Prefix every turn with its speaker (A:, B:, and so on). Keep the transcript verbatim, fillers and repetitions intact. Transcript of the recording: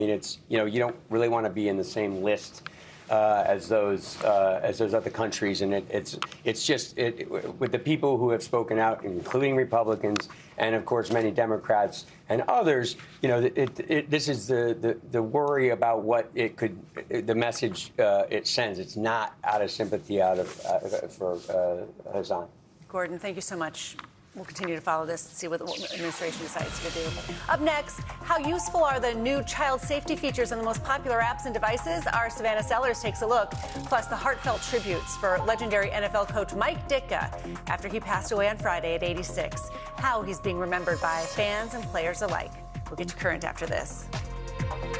A: I mean, it's, you know, you don't really want to be in the same list uh, as those uh, as those other countries, and it, it's it's just it, with the people who have spoken out, including Republicans and of course many Democrats and others. You know, it, it, this is the, the the worry about what it could the message uh, it sends. It's not out of sympathy out of uh, for uh, Hassan.
B: Gordon, thank you so much. We'll continue to follow this and see what the administration decides to do. Up next, how useful are the new child safety features on the most popular apps and devices? Our Savannah Sellers takes a look. Plus, the heartfelt tributes for legendary N F L coach Mike Ditka after he passed away on Friday at eighty-six. How he's being remembered by fans and players alike. We'll get to current after this.